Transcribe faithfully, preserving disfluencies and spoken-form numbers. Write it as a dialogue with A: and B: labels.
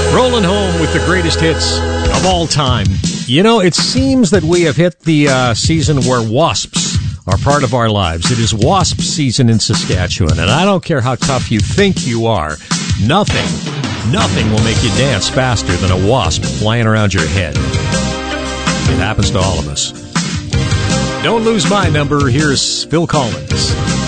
A: Rolling home with the greatest hits of all time. You know, it seems that we have hit the uh, season where wasps are part of our lives. It is wasp season in Saskatchewan, and I don't care how tough you think you are. Nothing, nothing will make you dance faster than a wasp flying around your head. It happens to all of us. Don't lose my number. Here's Phil Collins.